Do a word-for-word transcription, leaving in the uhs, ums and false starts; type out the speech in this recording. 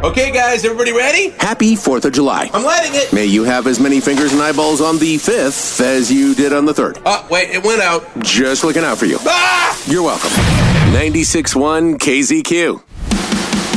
Okay, guys, everybody ready? Happy fourth of July. I'm lighting it. May you have as many fingers and eyeballs on the fifth as you did on the third. Oh, wait, it went out. Just looking out for you. Ah! You're welcome. ninety-six point one K Z Q.